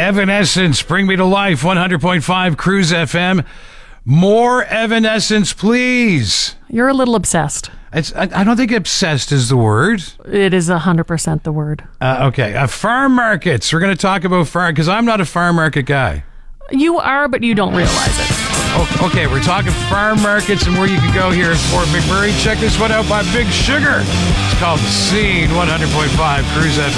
Evanescence, Bring Me to Life, 100.5 Cruise FM. More Evanescence, please. You're a little obsessed. I don't think obsessed is the word. It is 100% the word. Okay. Farm markets. We're going to talk about farm, because I'm not a farm market guy. You are, but you don't realize it. Okay, we're talking farm markets and where you can go here in Fort McMurray. Check this one out by Big Sugar. It's called The Scene, 100.5 Cruise FM.